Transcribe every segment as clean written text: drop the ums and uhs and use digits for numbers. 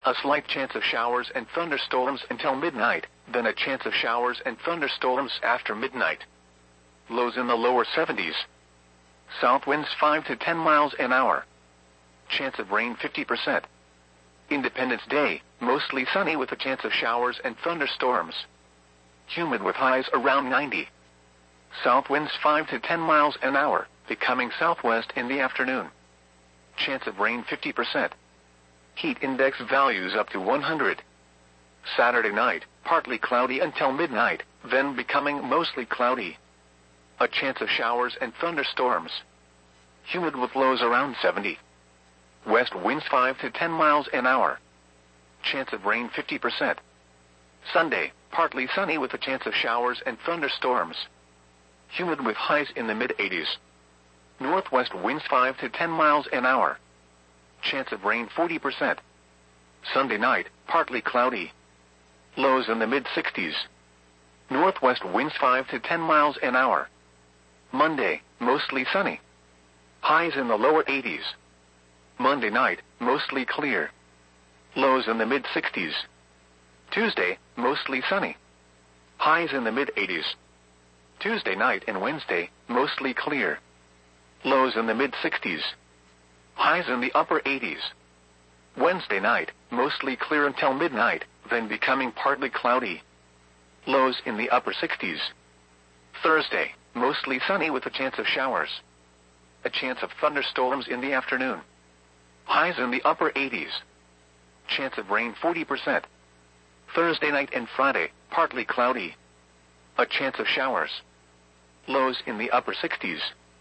A slight chance of showers and thunderstorms until midnight, then a chance of showers and thunderstorms after midnight. Lows in the lower 70s. South winds 5 to 10 miles an hour. Chance of rain 50%. Independence Day, mostly sunny with a chance of showers and thunderstorms. Humid with highs around 90. South winds 5 to 10 miles an hour, becoming southwest in the afternoon. Chance of rain 50%. Heat index values up to 100. Saturday night, partly cloudy until midnight, then becoming mostly cloudy. A chance of showers and thunderstorms. Humid with lows around 70. West winds 5 to 10 miles an hour. Chance of rain 50%. Sunday, partly sunny with a chance of showers and thunderstorms. Humid with highs in the mid-80s. Northwest winds 5 to 10 miles an hour. Chance of rain 40%. Sunday night, partly cloudy. Lows in the mid-60s. Northwest winds 5 to 10 miles an hour. Monday, mostly sunny. Highs in the lower 80s. Monday night, mostly clear. Lows in the mid-60s. Tuesday, mostly sunny. Highs in the mid-80s. Tuesday night and Wednesday, mostly clear. Lows in the mid-60s. Highs in the upper 80s. Wednesday night, mostly clear until midnight, then becoming partly cloudy. Lows in the upper 60s. Thursday, mostly sunny with a chance of showers. A chance of thunderstorms in the afternoon. Highs in the upper 80s. Chance of rain 40%. Thursday night and Friday, partly cloudy. A chance of showers. Lows in the upper 60s.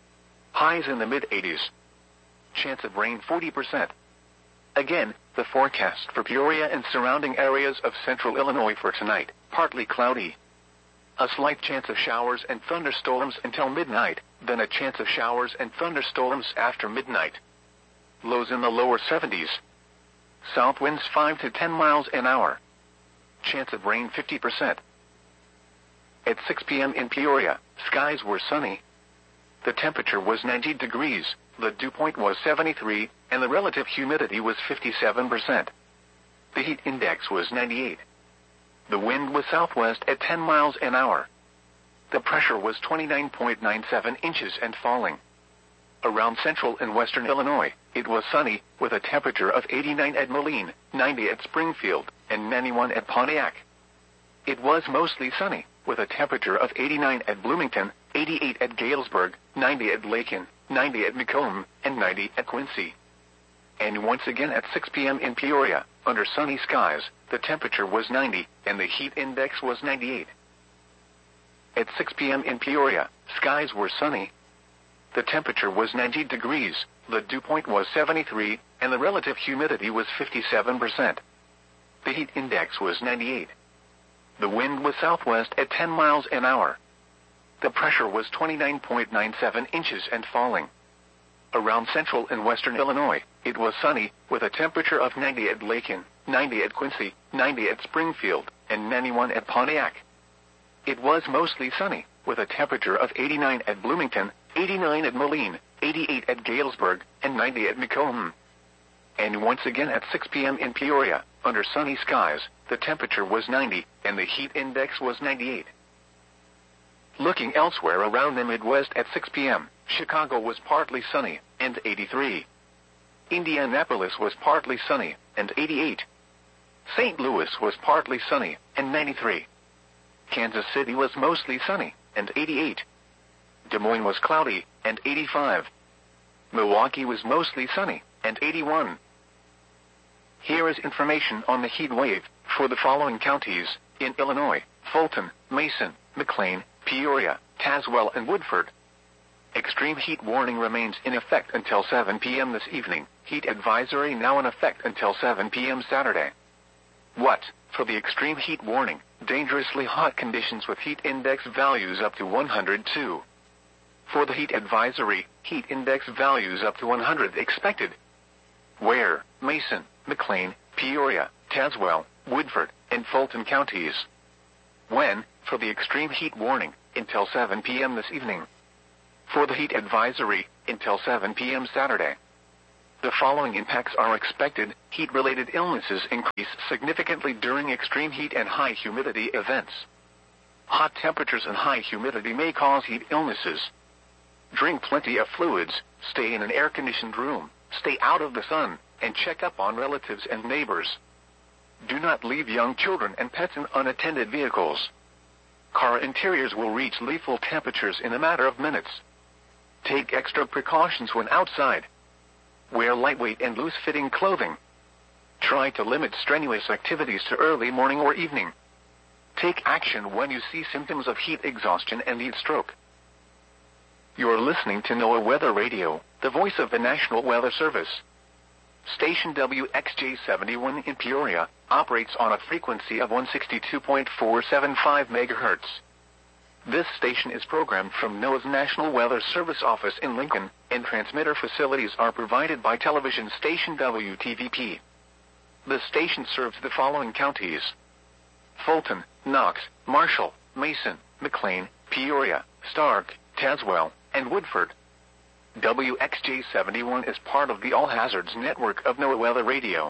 Highs in the mid-80s. Chance of rain 40%. Again, the forecast for Peoria and surrounding areas of central Illinois for tonight, partly cloudy. A slight chance of showers and thunderstorms until midnight, then a chance of showers and thunderstorms after midnight. Lows in the lower 70s. South winds 5 to 10 miles an hour. Chance of rain 50%. At 6 p.m. in Peoria, skies were sunny. The temperature was 90 degrees, the dew point was 73, and the relative humidity was 57%. The heat index was 98. The wind was southwest at 10 miles an hour. The pressure was 29.97 inches and falling. Around central and western Illinois, it was sunny, with a temperature of 89 at Moline, 90 at Springfield, and 91 at Pontiac. It was mostly sunny, with a temperature of 89 at Bloomington, 88 at Galesburg, 90 at Lakin, 90 at Macomb, and 90 at Quincy. And once again at 6 p.m. in Peoria, under sunny skies, the temperature was 90, and the heat index was 98. At 6 p.m. in Peoria, skies were sunny. The temperature was 90 degrees, the dew point was 73, and the relative humidity was 57%. The heat index was 98. The wind was southwest at 10 miles an hour. The pressure was 29.97 inches and falling. Around central and western Illinois, it was sunny, with a temperature of 90 at Lakin, 90 at Quincy, 90 at Springfield, and 91 at Pontiac. It was mostly sunny, with a temperature of 89 at Bloomington, 89 at Moline, 88 at Galesburg, and 90 at Macomb. And once again at 6 p.m. in Peoria, under sunny skies, the temperature was 90, and the heat index was 98. Looking elsewhere around the Midwest at 6 p.m., Chicago was partly sunny, and 83. Indianapolis was partly sunny, and 88. St. Louis was partly sunny, and 93. Kansas City was mostly sunny, and 88. Des Moines was cloudy, and 85. Milwaukee was mostly sunny, and 81. Here is information on the heat wave for the following counties in Illinois: Fulton, Mason, McLean, Peoria, Tazewell, and Woodford. Extreme heat warning remains in effect until 7 p.m. this evening. Heat advisory now in effect until 7 p.m. Saturday. What? For the extreme heat warning, dangerously hot conditions with heat index values up to 102. For the heat advisory, heat index values up to 100 expected. Where? Mason, McLean, Peoria, Tazewell, Woodford, and Fulton counties. When? For the extreme heat warning, until 7 p.m. this evening. For the heat advisory, until 7 p.m. Saturday. The following impacts are expected. Heat-related illnesses increase significantly during extreme heat and high humidity events. Hot temperatures and high humidity may cause heat illnesses. Drink plenty of fluids, stay in an air-conditioned room, stay out of the sun, and check up on relatives and neighbors. Do not leave young children and pets in unattended vehicles. Car interiors will reach lethal temperatures in a matter of minutes. Take extra precautions when outside. Wear lightweight and loose-fitting clothing. Try to limit strenuous activities to early morning or evening. Take action when you see symptoms of heat exhaustion and heat stroke. You're listening to NOAA Weather Radio, the voice of the National Weather Service. Station WXJ71 in Peoria operates on a frequency of 162.475 MHz. This station is programmed from NOAA's National Weather Service office in Lincoln, and transmitter facilities are provided by television station WTVP. The station serves the following counties: Fulton, Knox, Marshall, Mason, McLean, Peoria, Stark, Tazewell, and Woodford. WXJ71 is part of the All Hazards network of NOAA Weather Radio.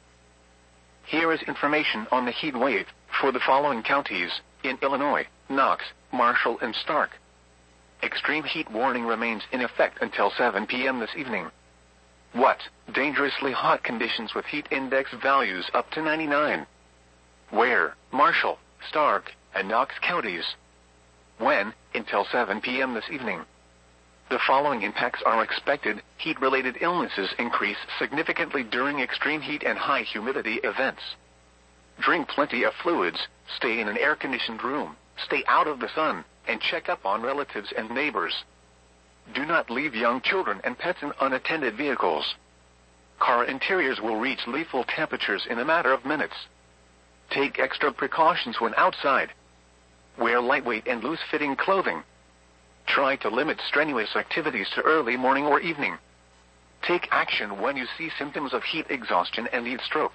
Here is information on the heat wave for the following counties in Illinois: Knox, Marshall, and Stark. Extreme heat warning remains in effect until 7 p.m. this evening. What? Dangerously hot conditions with heat index values up to 99. Where? Marshall, Stark, and Knox counties. When? Until 7 p.m. this evening. The following impacts are expected. Heat-related illnesses increase significantly during extreme heat and high humidity events. Drink plenty of fluids, stay in an air-conditioned room, stay out of the sun, and check up on relatives and neighbors. Do not leave young children and pets in unattended vehicles. Car interiors will reach lethal temperatures in a matter of minutes. Take extra precautions when outside. Wear lightweight and loose-fitting clothing. Try to limit strenuous activities to early morning or evening. Take action when you see symptoms of heat exhaustion and heat stroke.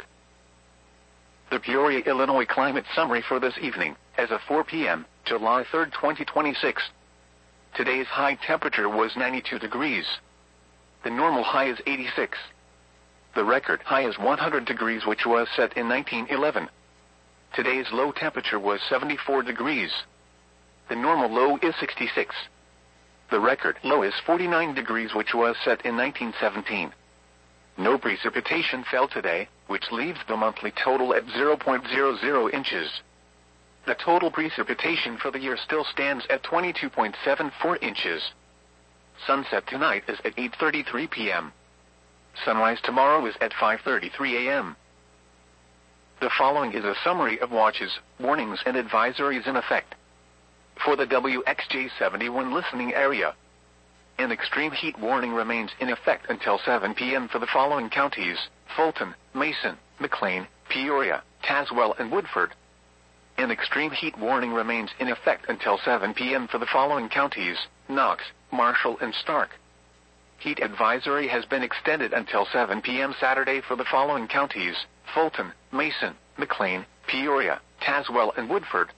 The Peoria, Illinois climate summary for this evening, as of 4 p.m., July 3, 2026. Today's high temperature was 92 degrees. The normal high is 86. The record high is 100 degrees, which was set in 1911. Today's low temperature was 74 degrees. The normal low is 66. The record low is 49 degrees, which was set in 1917. No precipitation fell today, which leaves the monthly total at 0.00 inches. The total precipitation for the year still stands at 22.74 inches. Sunset tonight is at 8:33 p.m. Sunrise tomorrow is at 5:33 a.m. The following is a summary of watches, warnings, and advisories in effect. For the WXJ71 listening area, an extreme heat warning remains in effect until 7 p.m. for the following counties: Fulton, Mason, McLean, Peoria, Tazewell, and Woodford. An extreme heat warning remains in effect until 7 p.m. for the following counties: Knox, Marshall, and Stark. Heat advisory has been extended until 7 p.m. Saturday for the following counties: Fulton, Mason, McLean, Peoria, Tazewell, and Woodford.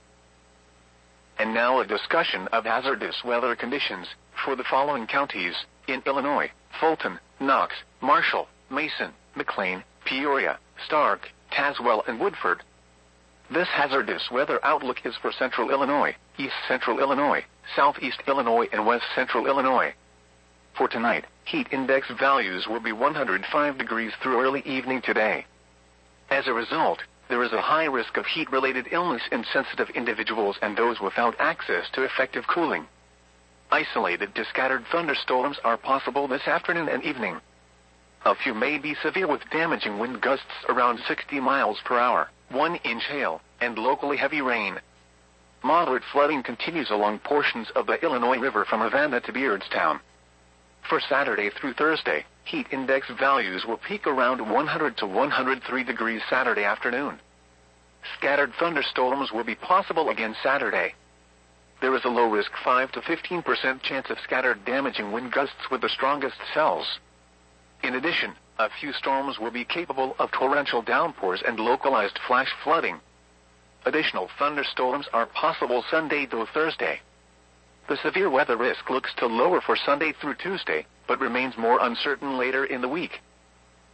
And now a discussion of hazardous weather conditions for the following counties in Illinois: Fulton, Knox, Marshall, Mason, McLean, Peoria, Stark, Tazewell, and Woodford. This hazardous weather outlook is for Central Illinois, East Central Illinois, Southeast Illinois, and West Central Illinois. For tonight, heat index values will be 105 degrees through early evening today. As a result, there is a high risk of heat-related illness in sensitive individuals and those without access to effective cooling. Isolated to scattered thunderstorms are possible this afternoon and evening. A few may be severe with damaging wind gusts around 60 miles per hour, 1-inch hail, and locally heavy rain. Moderate flooding continues along portions of the Illinois River from Havana to Beardstown. For Saturday through Thursday, heat index values will peak around 100 to 103 degrees Saturday afternoon. Scattered thunderstorms will be possible again Saturday. There is a low-risk 5 to 15% chance of scattered damaging wind gusts with the strongest cells. In addition, a few storms will be capable of torrential downpours and localized flash flooding. Additional thunderstorms are possible Sunday through Thursday. The severe weather risk looks to lower for Sunday through Tuesday, but remains more uncertain later in the week.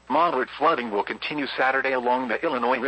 Moderate flooding will continue Saturday along the Illinois River.